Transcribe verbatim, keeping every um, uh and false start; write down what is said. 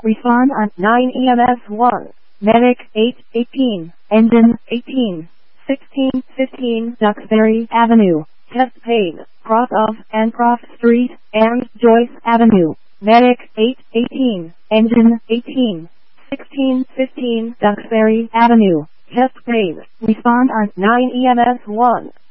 Respond on nine E M S one. Medic eight eighteen. Engine eighteen. sixteen fifteen Duxbury Avenue. Test pane. Cross of Ancroft Street and Joyce Avenue. Medic eight eighteen. Engine eighteen. sixteen fifteen Duxbury Avenue. Test pane. Respond on nine E M S one.